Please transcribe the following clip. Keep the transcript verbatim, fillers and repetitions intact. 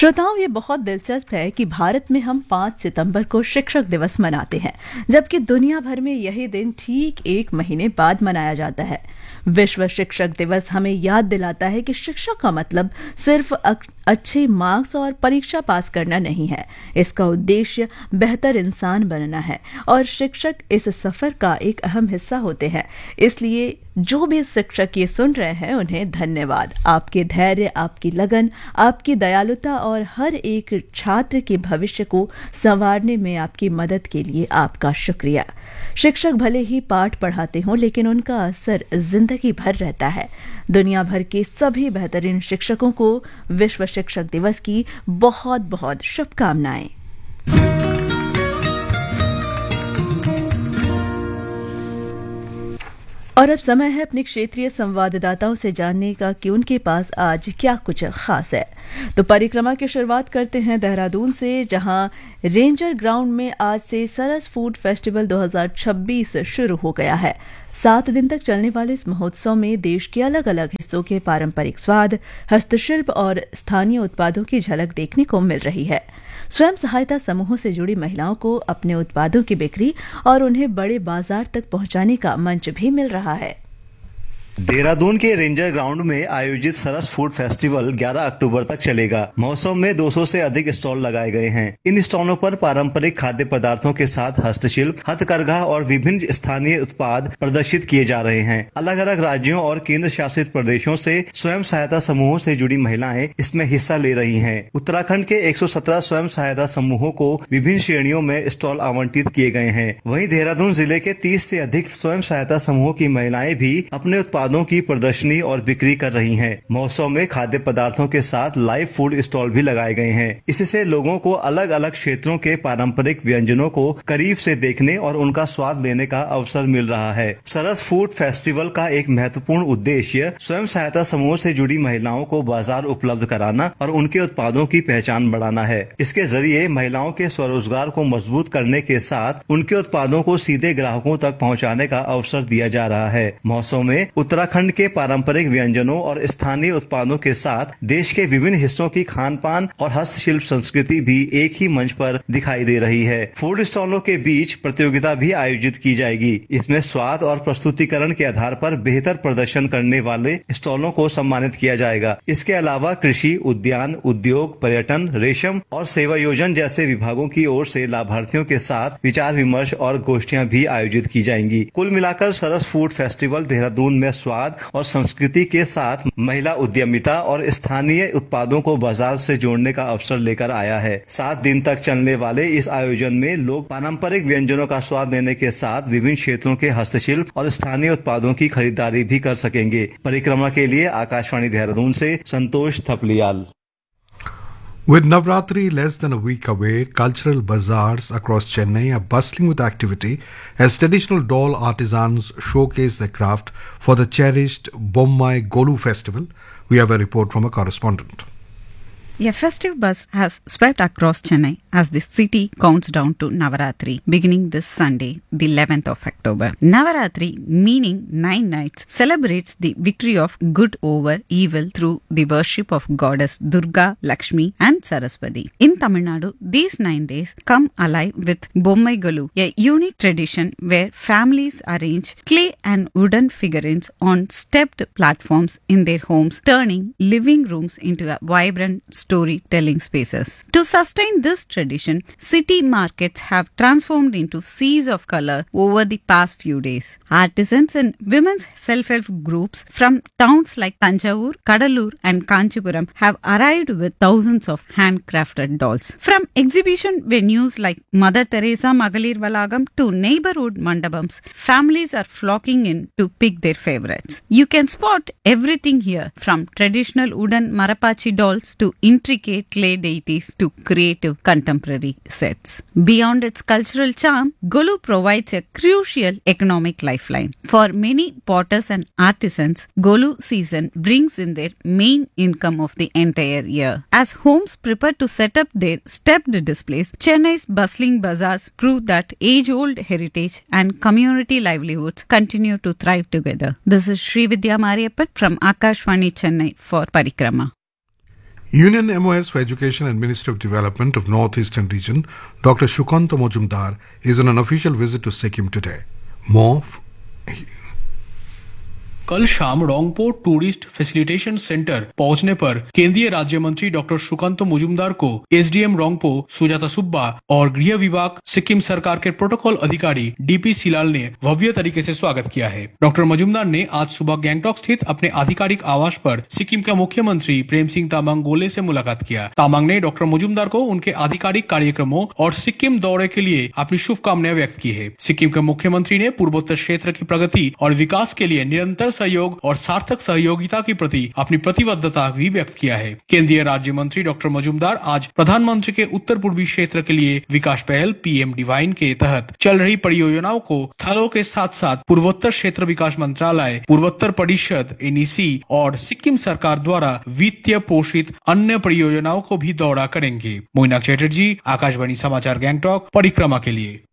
श्रोताओं, ये बहुत दिलचस्प है कि भारत में हम पाँच सितंबर को शिक्षक दिवस मनाते हैं, जबकि दुनिया भर में यही दिन ठीक एक महीने बाद मनाया जाता है। विश्व शिक्षक दिवस हमें याद दिलाता है कि शिक्षा का मतलब सिर्फ अच्छे मार्क्स और परीक्षा पास करना नहीं है। इसका उद्देश्य बेहतर इंसान बनना है और शिक्षक इस सफर का एक अहम हिस्सा होते हैं। इसलिए जो भी शिक्षक ये सुन रहे हैं, उन्हें धन्यवाद। आपके धैर्य, आपकी लगन, आपकी दयालुता और हर एक छात्र के भविष्य को संवारने में आपकी मदद के लिए आपका शुक्रिया। शिक्षक भले ही पाठ पढ़ाते हों, लेकिन उनका असर जिंदगी भर रहता है। दुनिया भर के सभी बेहतरीन शिक्षकों को विश्व शिक्षक दिवस की बहुत बहुत शुभकामनाएं। और अब समय है अपने क्षेत्रीय संवाददाताओं से जानने का कि उनके पास आज क्या कुछ खास है। तो परिक्रमा की शुरुआत करते हैं देहरादून से, जहां रेंजर ग्राउंड में आज से सरस फूड फेस्टिवल दो हज़ार छब्बीस शुरू हो गया है। सात दिन तक चलने वाले इस महोत्सव में देश के अलग अलग हिस्सों के पारंपरिक स्वाद, हस्तशिल्प और स्थानीय उत्पादों की झलक देखने को मिल रही है। स्वयं सहायता समूहों से जुड़ी महिलाओं को अपने उत्पादों की बिक्री और उन्हें बड़े बाजार तक पहुंचाने का मंच भी मिल रहा है। देहरादून के रेंजर ग्राउंड में आयोजित सरस फूड फेस्टिवल ग्यारह अक्टूबर तक चलेगा। महोत्सव में दो सौ से अधिक स्टॉल लगाए गए हैं। इन स्टॉलों पर पारंपरिक खाद्य पदार्थों के साथ हस्तशिल्प, हथकरघा और विभिन्न स्थानीय उत्पाद प्रदर्शित किए जा रहे हैं। अलग अलग राज्यों और केंद्र शासित प्रदेशों से स्वयं सहायता समूहों से जुड़ी महिलाएं इसमें हिस्सा ले रही हैं। उत्तराखंड के एक सौ सत्रह स्वयं सहायता समूहों को विभिन्न श्रेणियों में स्टॉल आवंटित किए गए हैं। वहीं देहरादून जिले के तीस से अधिक स्वयं सहायता समूहों की महिलाएं भी अपने उत्पादों की प्रदर्शनी और बिक्री कर रही हैं। महोत्सव में खाद्य पदार्थों के साथ लाइव फूड स्टॉल भी लगाए गए हैं। इससे लोगों को अलग अलग क्षेत्रों के पारंपरिक व्यंजनों को करीब से देखने और उनका स्वाद लेने का अवसर मिल रहा है। सरस फूड फेस्टिवल का एक महत्वपूर्ण उद्देश्य स्वयं सहायता समूह से जुड़ी महिलाओं को बाजार उपलब्ध कराना और उनके उत्पादों की पहचान बढ़ाना है। इसके जरिए महिलाओं के स्वरोजगार को मजबूत करने के साथ उनके उत्पादों को सीधे ग्राहकों तक पहुँचाने का अवसर दिया जा रहा है। महोत्सव में उत्तराखंड के पारंपरिक व्यंजनों और स्थानीय उत्पादों के साथ देश के विभिन्न हिस्सों की खान पान और हस्तशिल्प संस्कृति भी एक ही मंच पर दिखाई दे रही है। फूड स्टॉलों के बीच प्रतियोगिता भी आयोजित की जाएगी। इसमें स्वाद और प्रस्तुतिकरण के आधार पर बेहतर प्रदर्शन करने वाले स्टॉलों को सम्मानित किया जाएगा। इसके अलावा कृषि, उद्यान, उद्योग, पर्यटन, रेशम और सेवा योजन जैसे विभागों की ओर से लाभार्थियों के साथ विचार विमर्श और गोष्ठियां भी आयोजित की जाएंगी। कुल मिलाकर सरस फूड फेस्टिवल देहरादून में स्वाद और संस्कृति के साथ महिला उद्यमिता और स्थानीय उत्पादों को बाजार से जोड़ने का अवसर लेकर आया है। सात दिन तक चलने वाले इस आयोजन में लोग पारंपरिक व्यंजनों का स्वाद लेने के साथ विभिन्न क्षेत्रों के हस्तशिल्प और स्थानीय उत्पादों की खरीदारी भी कर सकेंगे। परिक्रमा के लिए आकाशवाणी देहरादून से संतोष Thapliyal. With Navratri less than a week away, cultural bazaars across Chennai are bustling with activity as traditional doll artisans showcase their craft for the cherished Bommai Golu festival. We have a report from a correspondent. A festive buzz has swept across Chennai as the city counts down to Navaratri, beginning this Sunday, the eleventh of October. Navaratri, meaning nine nights, celebrates the victory of good over evil through the worship of goddess Durga, Lakshmi and Saraswati. In Tamil Nadu, these nine days come alive with Bommai Galu, a unique tradition where families arrange clay and wooden figurines on stepped platforms in their homes, turning living rooms into a vibrant storytelling spaces. To sustain this tradition, city markets have transformed into seas of color over the past few days. Artisans and women's self-help groups from towns like Tanjavur, Kadalur and Kanchipuram have arrived with thousands of handcrafted dolls. From exhibition venues like Mother Teresa Magalir Valagam to neighborhood mandapams, families are flocking in to pick their favorites. You can spot everything here, from traditional wooden Marapachi dolls to intricate clay deities to creative contemporary sets. Beyond its cultural charm, Golu provides a crucial economic lifeline. For many potters and artisans, Golu season brings in their main income of the entire year. As homes prepare to set up their stepped displays, Chennai's bustling bazaars prove that age-old heritage and community livelihoods continue to thrive together. This is Srividya Mariappan from Akashvani Chennai for Parikrama. Union M O S for Education and Ministry of Development of Northeastern Region, Doctor Shukanta Mojumdar, is on an official visit to Sikkim today. More. कल शाम रोंगपो tourist facilitation centre पहुंचने पर केंद्रीय राज्य मंत्री doctor Sukanta Mujumdar को SDM रोंगपो Sujata Subba और गृह विभाग सिक्किम सरकार के प्रोटोकॉल अधिकारी डीपी सिलाल ने भव्य तरीके से स्वागत किया है। डॉक्टर मुजुमदार ने आज सुबह गैंगटॉक स्थित अपने आधिकारिक आवास पर सिक्किम का मुख्यमंत्री प्रेम सिंह तामांग गोले से मुलाकात किया। तामांग ने डॉक्टर मुजुमदार को उनके आधिकारिक कार्यक्रमों और सिक्किम दौरे के लिए अपनी शुभकामनाएं व्यक्त की है। सिक्किम के मुख्यमंत्री ने पूर्वोत्तर क्षेत्र की प्रगति और विकास के लिए निरंतर सहयोग और सार्थक सहयोगिता के प्रति अपनी प्रतिबद्धता भी व्यक्त किया है। केंद्रीय राज्य मंत्री डॉक्टर मुजुमदार आज प्रधानमंत्री के उत्तर पूर्वी क्षेत्र के लिए विकास पहल पीएम डिवाइन के तहत चल रही परियोजनाओं को स्थलों के साथ साथ पूर्वोत्तर क्षेत्र विकास मंत्रालय, पूर्वोत्तर परिषद एनईसी और सिक्किम सरकार द्वारा वित्तीय पोषित अन्य परियोजनाओं को भी दौरा करेंगे। मोइनाक चैटर्जी, आकाशवाणी समाचार गैंगटॉक, परिक्रमा के लिए।